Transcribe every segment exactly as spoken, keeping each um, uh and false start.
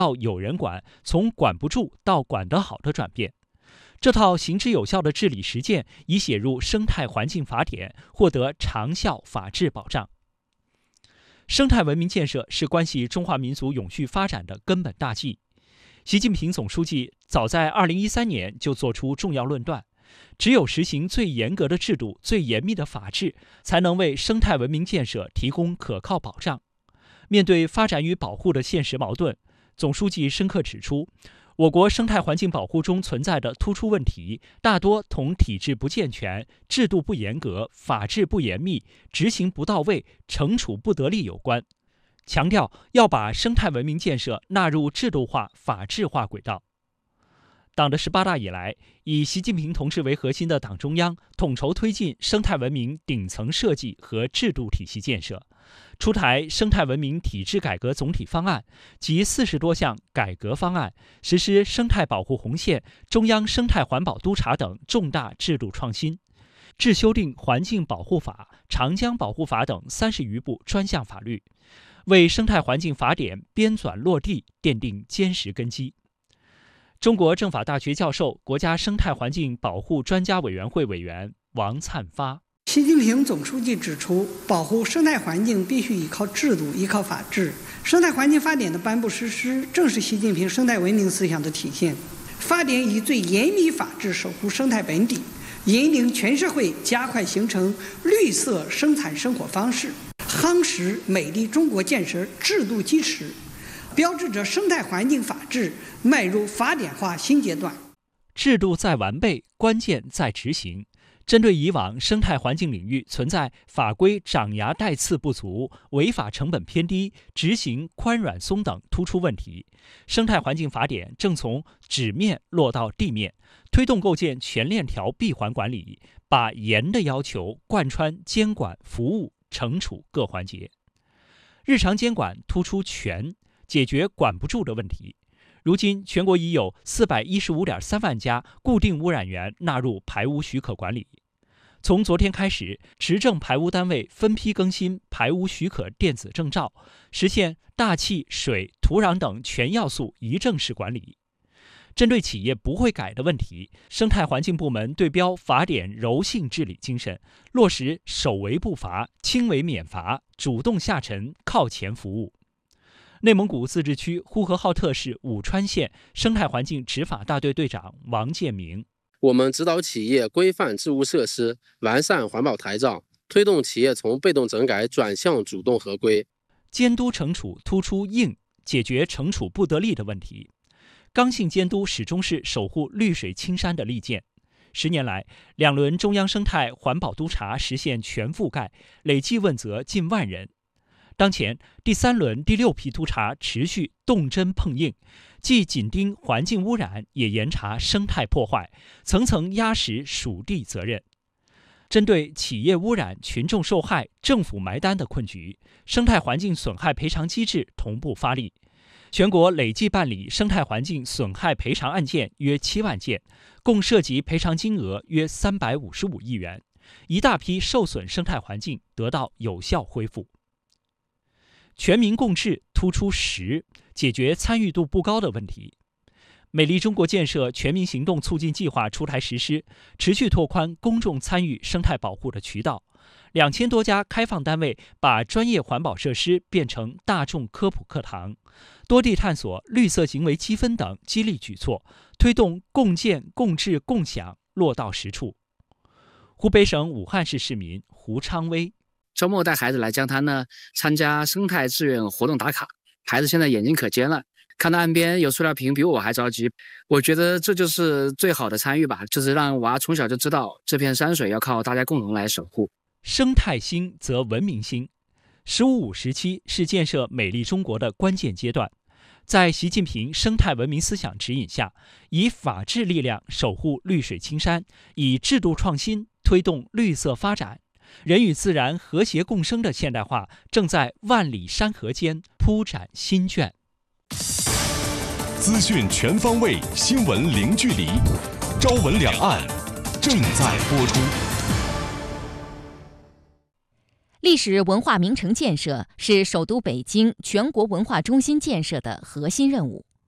到有人管，从管不住到管得好的转变。这套行之有效的治理实践已写入生态环境法典，获得长效法治保障。生态文明建设是关系中华民族永续发展的根本大计。习近平总书记早在二零一三年就作出重要论断，只有实行最严格的制度、最严密的法治，才能为生态文明建设提供可靠保障。面对发展与保护的现实矛盾，总书记深刻指出，我国生态环境保护中存在的突出问题，大多同体制不健全、制度不严格、法治不严密、执行不到位、惩处不得力有关。强调要把生态文明建设纳入制度化、法治化轨道。党的十八大以来，以习近平同志为核心的党中央统筹推进生态文明顶层设计和制度体系建设，出台生态文明体制改革总体方案及四十多项改革方案，实施生态保护红线、中央生态环保督察等重大制度创新，制修订环境保护法、长江保护法等三十余部专项法律，为生态环境法典编纂落地奠定坚实根基。中国政法大学教授、国家生态环境保护专家委员会委员王灿发。 习近平总书记指出，保护生态环境必须依靠制度、依靠法治。生态环境法典的颁布实施，正是习近平生态文明思想的体现。法典以最严密法治守护生态本底，引领全社会加快形成绿色生产生活方式，夯实美丽中国建设制度基石，标志着生态环境法治迈入法典化新阶段。 制度在完备，关键在执行。针对以往生态环境领域存在法规长牙带刺不足、违法成本偏低、执行宽软松等突出问题，生态环境法典正从纸面落到地面，推动构建全链条闭环管理，把严的要求贯穿监管、服务、惩处各环节。日常监管突出全，解决管不住的问题。如今，全国已有四百一十五点三万家固定污染源纳入排污许可管理。从昨天开始，持证排污单位分批更新排污许可电子证照，实现大气、水、土壤等全要素一证式管理。针对企业不会改的问题，生态环境部门对标法典柔性治理精神，落实首为不罚、轻为免罚，主动下沉、靠前服务。内蒙古自治区呼和浩特市武川县生态环境执法大队队长王建明： 我们指导企业规范置物设施，完善环保台账，推动企业从被动整改转向主动合规。 监督惩处突出硬，解决惩处不得力的问题。刚性监督始终是守护绿水青山的利剑。十年来，两轮中央生态环保督察实现全覆盖，累计问责近万人。当前，第三轮第六批督察持续动真碰硬，既紧盯环境污染，也严查生态破坏，层层压实属地责任。针对企业污染、群众受害、政府埋单的困局，生态环境损害赔偿机制同步发力。全国累计办理生态环境损害赔偿案件约七万件，共涉及赔偿金额约三百五十五亿元，一大批受损生态环境得到有效恢复。全民共治突出实，解决参与度不高的问题。美丽中国建设全民行动促进计划出台实施，持续拓宽公众参与生态保护的渠道。两千多家开放单位把专业环保设施变成大众科普课堂，多地探索绿色行为积分等激励举措，推动共建、共治、共享落到实处。湖北省武汉市市民胡昌威： 周末带孩子来江滩呢，参加生态志愿活动打卡，孩子现在眼睛可尖了，看到岸边有塑料瓶比我还着急。我觉得这就是最好的参与吧，就是让娃从小就知道这片山水要靠大家共同来守护。 生态兴则文明兴。十五五时期是建设美丽中国的关键阶段，在习近平生态文明思想指引下，以法治力量守护绿水青山，以制度创新推动绿色发展。人与自然和谐共生的现代化正在万里山河间铺展新卷。 资讯全方位，新闻零距离。朝闻两岸正在播出。 历史文化名城建设是首都北京全国文化中心建设的核心任务。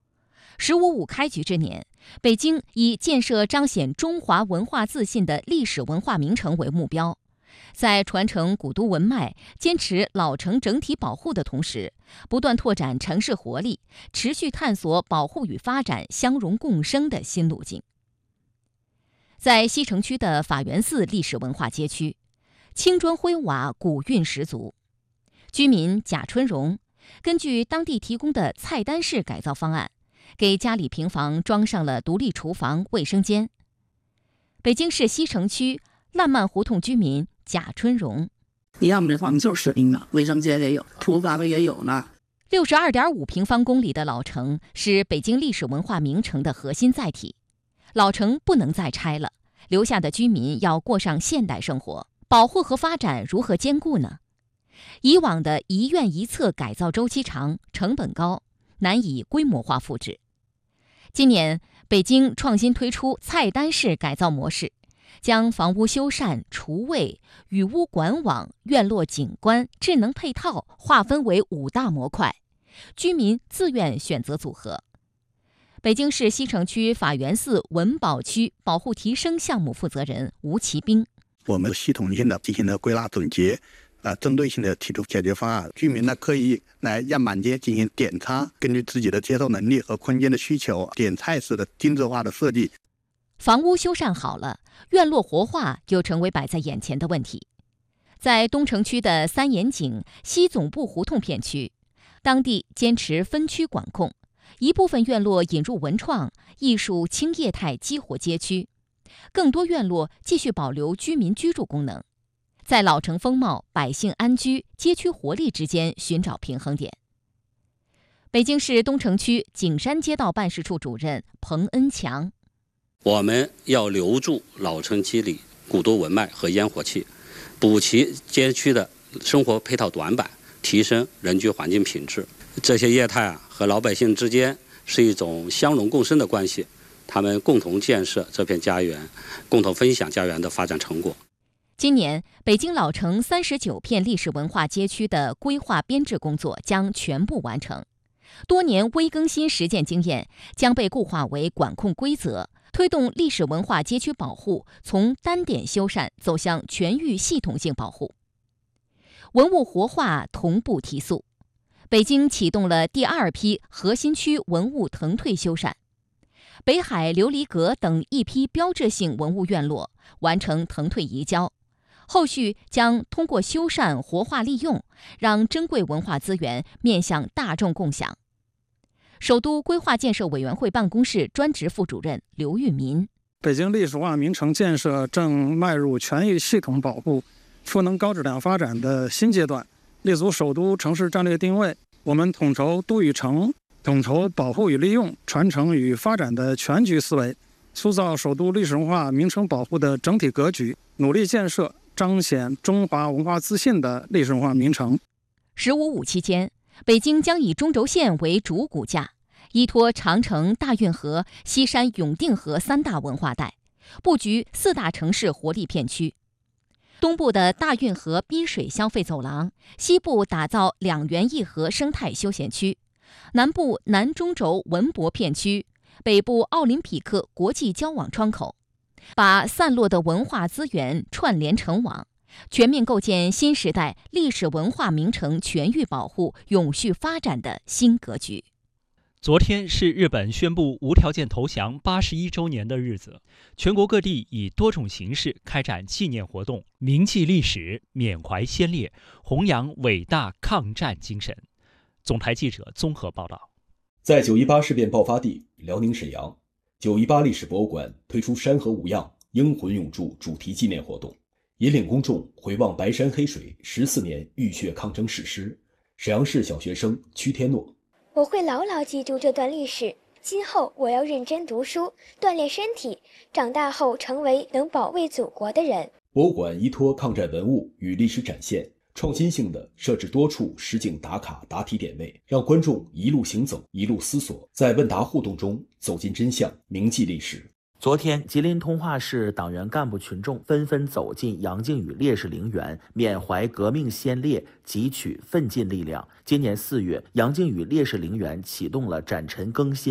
十五五开局之年，北京以建设彰显中华文化自信的历史文化名城为目标，在传承古都文脉、坚持老城整体保护的同时，不断拓展城市活力，持续探索保护与发展相融共生的新路径。在西城区的法源寺历史文化街区，青砖灰瓦，古韵十足。居民贾春荣根据当地提供的菜单式改造方案，给家里平房装上了独立厨房、卫生间。北京市西城区烂漫胡同居民贾春荣： 你要么这房子就是实用的，卫生间也有，厨房也有呢。 六十二点五平方公里的老城是北京历史文化名城的核心载体，老城不能再拆了，留下的居民要过上现代生活，保护和发展如何兼顾呢？以往的一院一策改造周期长，成本高，难以规模化复制。今年，北京创新推出菜单式改造模式，将房屋修缮、厨卫、雨屋管网、院落景观、智能配套划分为五大模块，居民自愿选择组合。北京市西城区法源寺文保区保护提升项目负责人吴其兵： 我们系统性的进行了归纳总结，呃，针对性的提出解决方案。居民呢可以来样板间进行点餐，根据自己的接受能力和空间的需求，点菜式的定制化的设计。 房屋修缮好了，院落活化就成为摆在眼前的问题。在东城区的三眼井西总部胡同片区，当地坚持分区管控，一部分院落引入文创、艺术轻业态激活街区，更多院落继续保留居民居住功能，在老城风貌、百姓安居、街区活力之间寻找平衡点。北京市东城区景山街道办事处主任彭恩强： 我们要留住老城区里古都文脉和烟火气，补齐街区的生活配套短板，提升人居环境品质。这些业态啊和老百姓之间是一种相融共生的关系，他们共同建设这片家园，共同分享家园的发展成果。 今年，北京老城三十九片历史文化街区的规划编制工作将全部完成，多年微更新实践经验将被固化为管控规则，推动历史文化街区保护从单点修缮走向全域系统性保护。文物活化同步提速，北京启动了第二批核心区文物腾退修缮，北海琉璃阁等一批标志性文物院落完成腾退移交，后续将通过修缮活化利用，让珍贵文化资源面向大众共享。首都规划建设委员会办公室专职副主任刘玉民： 北京历史文化名城建设正迈入全域系统保护、赋能高质量发展的新阶段，立足首都城市战略定位，我们统筹都与城、统筹保护与利用、传承与发展的全局思维，塑造首都历史文化名城保护的整体格局，努力建设彰显中华文化自信的历史文化名城。 十五五期间，北京将以中轴线为主骨架，依托长城、大运河、西山、永定河三大文化带，布局四大城市活力片区。东部的大运河滨水消费走廊，西部打造两园一河生态休闲区，南部南中轴文博片区，北部奥林匹克国际交往窗口，把散落的文化资源串联成网，全面构建新时代历史文化名城全域保护、永续发展的新格局。 昨天是日本宣布无条件投降八十一周年的日子，全国各地以多种形式开展纪念活动，铭记历史，缅怀先烈，弘扬伟大抗战精神。总台记者综合报道。 在九一八事变爆发地辽宁沈阳，九一八历史博物馆推出山河无恙，英魂永驻主题纪念活动，引领公众回望白山黑水十四年浴血抗争史诗。沈阳市小学生屈天诺： 我会牢牢记住这段历史，今后我要认真读书，锻炼身体，长大后成为能保卫祖国的人。 博物馆依托抗战文物与历史展现，创新性的设置多处实景打卡答题点位，让观众一路行走，一路思索，在问答互动中走进真相，铭记历史。 昨天，吉林通化市党员干部群众纷纷走进杨靖宇烈士陵园，缅怀革命先烈，汲取奋进力量。今年四月，杨靖宇烈士陵园启动了展陈更新